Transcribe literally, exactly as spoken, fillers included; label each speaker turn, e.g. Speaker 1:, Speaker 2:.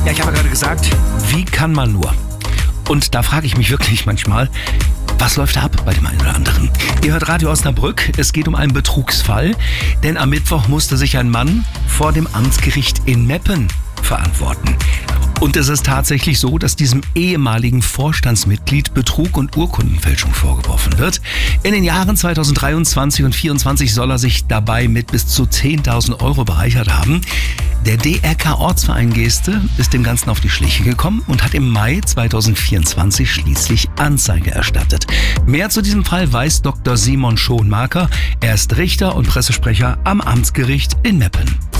Speaker 1: Ja, ich habe gerade gesagt, wie kann man nur? Und da frage ich mich wirklich manchmal, was läuft da ab bei dem einen oder anderen? Ihr hört Radio Osnabrück, es geht um einen Betrugsfall, denn am Mittwoch musste sich ein Mann vor dem Amtsgericht in Meppen verantworten. Und es ist tatsächlich so, dass diesem ehemaligen Vorstandsmitglied Betrug und Urkundenfälschung vorgeworfen wird. In den Jahren zweitausenddreiundzwanzig und zweitausendvierundzwanzig soll er sich dabei mit bis zu zehntausend Euro bereichert haben. Der D R K-Ortsverein Geeste ist dem Ganzen auf die Schliche gekommen und hat im Mai zweitausendvierundzwanzig schließlich Anzeige erstattet. Mehr zu diesem Fall weiß Doktor Simon Schonmarker. Er ist Richter und Pressesprecher am Amtsgericht in Meppen.